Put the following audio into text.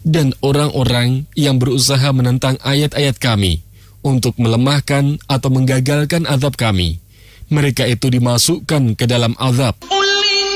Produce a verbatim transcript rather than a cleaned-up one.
Dan orang-orang yang berusaha menentang ayat-ayat kami untuk melemahkan atau menggagalkan azab kami, mereka itu dimasukkan ke dalam azab.